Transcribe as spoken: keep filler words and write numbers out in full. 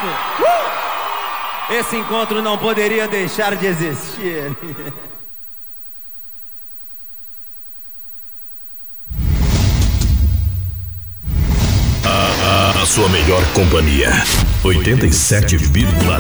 obrigado. Uh! Esse encontro não poderia deixar de existir. A, a, a sua melhor companhia. oitenta e sete vírgula